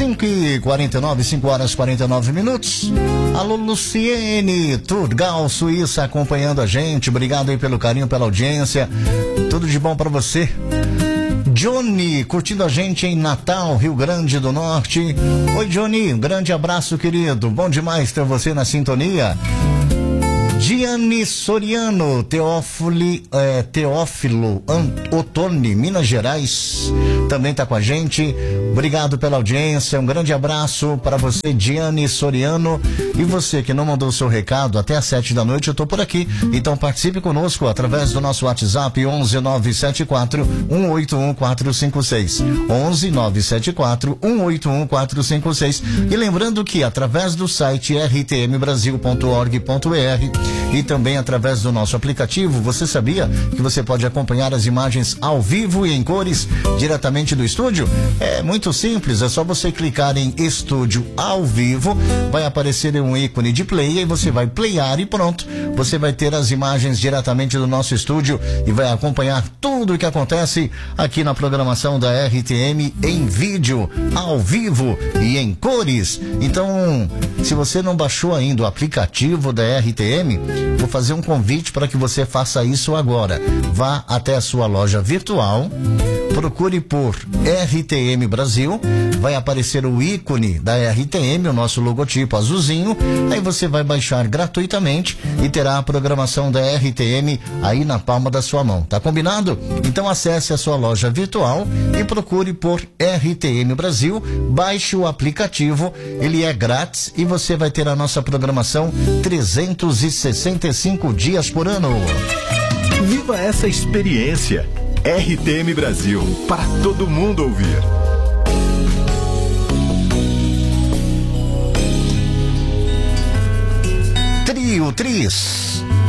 5h49, 5 horas 49 minutos. Alô, Luciene Turgal, Suíça, acompanhando a gente. Obrigado aí pelo carinho, pela audiência. Tudo de bom pra você. Johnny, curtindo a gente em Natal, Rio Grande do Norte. Oi, Johnny, um grande abraço, querido. Bom demais ter você na sintonia. Gianni Soriano, Teófilo Otoni, Minas Gerais, também tá com a gente. Obrigado pela audiência, um grande abraço para você, Gianni Soriano. E você que não mandou seu recado, até às 7 da noite eu tô por aqui. Então participe conosco através do nosso WhatsApp 11974 181 456. 11974 181 456. E lembrando que através do site rtmbrasil.org.br e também através do nosso aplicativo, você sabia que você pode acompanhar as imagens ao vivo e em cores diretamente do estúdio? É muito simples, é só você clicar em Estúdio ao Vivo, vai aparecer um ícone de play e você vai playar e pronto, você vai ter as imagens diretamente do nosso estúdio e vai acompanhar tudo o que acontece aqui na programação da RTM em vídeo, ao vivo e em cores. Então, se você não baixou ainda o aplicativo da RTM, vou fazer um convite para que você faça isso agora. Vá até a sua loja virtual, procure por RTM Brasil, vai aparecer o ícone da RTM, o nosso logotipo azulzinho, aí você vai baixar gratuitamente e terá a programação da RTM aí na palma da sua mão, tá combinado? Então acesse a sua loja virtual e procure por RTM Brasil, baixe o aplicativo, ele é grátis e você vai ter a nossa programação 365 dias por ano. Viva essa experiência! RTM Brasil, para todo mundo ouvir. Trio Tris,